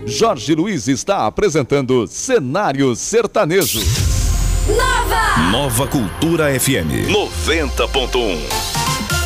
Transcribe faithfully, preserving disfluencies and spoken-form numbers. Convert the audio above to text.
Jorge Luiz está apresentando Cenário Sertanejo. Nova! Nova Cultura F M noventa ponto um.